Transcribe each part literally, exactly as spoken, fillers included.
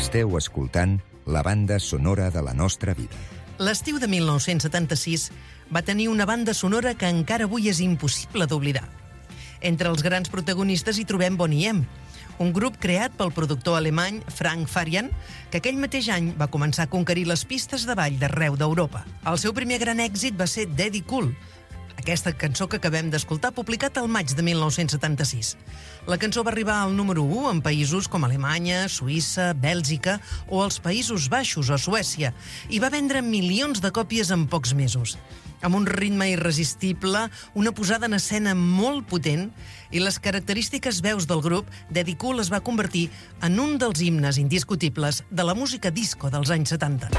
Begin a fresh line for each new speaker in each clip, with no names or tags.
Esteu escoltant la banda sonora de la nostra vida.
L'estiu de mil nou-cents setanta-sis va tenir una banda sonora que encara avui és impossible d'oblidar. Entre els grans protagonistes hi trobem Boney M, un grup creat pel productor alemany Frank Farian, que aquell mateix any va començar a conquerir les pistes de ball d'arreu d'Europa. El seu primer gran èxit va ser Daddy Cool, aquesta cançó que acabem d'escoltar, publicat al maig de mil nou-cents setanta-sis. La cançó va arribar al número u en països com Alemanya, Suïssa, Bèlgica o els Països Baixos o Suècia, i va vendre milions de còpies en pocs mesos. Amb un ritme irresistible, una posada en escena molt potent i les característiques veus del grup, Daddy Cool es va convertir en un dels himnes indiscutibles de la música disco dels anys setanta.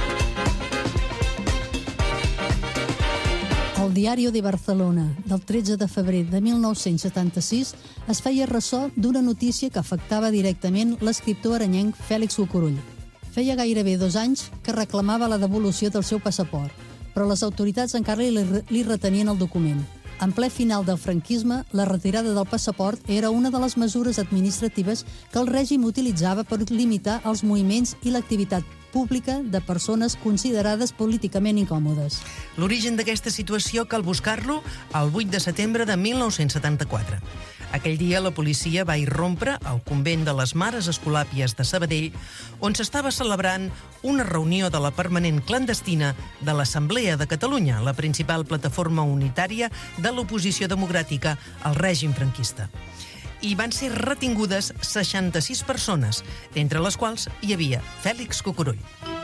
El Diario de Barcelona, del tretze de febrer de mil nou-cents setanta-sis, es feia ressò d'una notícia que afectava directament l'escriptor aranyenc Fèlix Cucurull. Feia gairebé dos anys que reclamava la devolució del seu passaport, però les autoritats encara li, li retenien el document. En ple final del franquisme, la retirada del passaport era una de les mesures administratives que el règim utilitzava per limitar els moviments i l'activitat pública de persones considerades políticament incòmodes.
L'origen d'aquesta situació cal buscar-lo el vuit de setembre de mil nou-cents setanta-quatre. Aquell dia la policia va irrompre al convent de les Mares Escolàpies de Sabadell, on s'estava celebrant una reunió de la permanent clandestina de l'Assemblea de Catalunya, la principal plataforma unitària de l'oposició democràtica al règim franquista. I van ser retingudes seixanta-sis persones, entre les quals hi havia Fèlix Cucurull.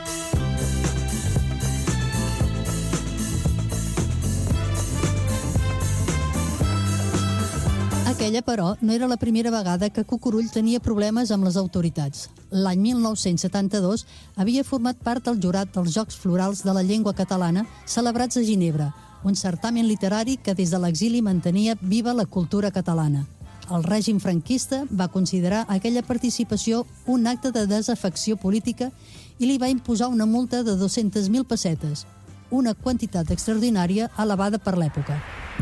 Aquella, però, no era la primera vegada que Cucurull tenia problemes amb les autoritats. L'any mil nou-cents setanta-dos havia format part del jurat dels Jocs Florals de la Llengua Catalana celebrats a Ginebra, un certamen literari que des de l'exili mantenia viva la cultura catalana. El règim franquista va considerar aquella participació un acte de desafecció política i li va imposar una multa de dues-centes mil pessetes, una quantitat extraordinària elevada per l'època.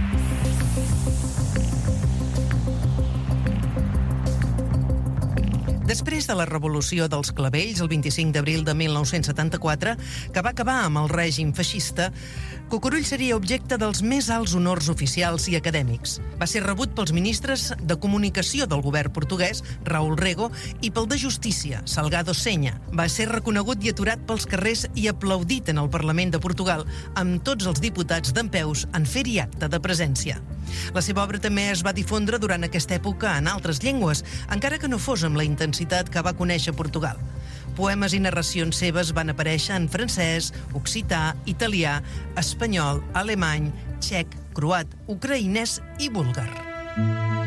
Després de la revolució dels clavells, el vint-i-cinc d'abril de mil nou-cents setanta-quatre, que va acabar amb el règim feixista, Cucurull seria objecte dels més alts honors oficials i acadèmics. Va ser rebut pels ministres de Comunicació del govern portuguès, Raúl Rego, i pel de Justícia, Salgado Senha. Va ser reconegut i aturat pels carrers i aplaudit en el Parlament de Portugal, amb tots els diputats dempeus en fer-hi acte de presència. La seva obra també es va difondre durant aquesta època en altres llengües, encara que no fos amb la intensitat que va conèixer Portugal. Poemes i narracions seves van aparèixer en francès, occità, italià, espanyol, alemany, txec, croat, ucraïnès i búlgar.